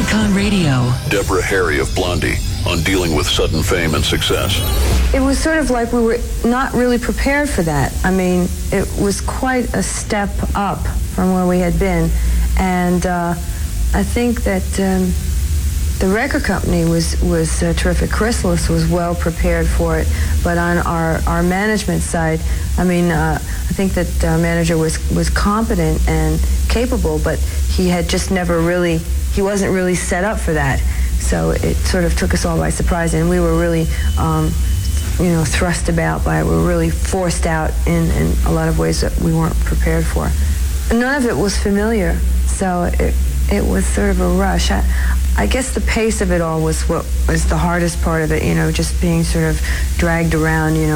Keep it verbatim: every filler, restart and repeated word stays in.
Icon Radio. Deborah Harry of Blondie on dealing with sudden fame and success. It was sort of like we were not really prepared for that. I mean, it was quite a step up from where we had been. And uh, I think that um, the record company was, was uh, terrific. Chrysalis was well prepared for it. But on our, our management side, I mean, uh, I think that our manager was, was competent and capable, but he had just never really, he wasn't really set up for that. So it sort of took us all by surprise, and we were really, um, you know, thrust about by it. We were really forced out in, in a lot of ways that we weren't prepared for. None of it was familiar, so it, it was sort of a rush. I, I guess the pace of it all was what was the hardest part of it, you know, just being sort of dragged around, you know.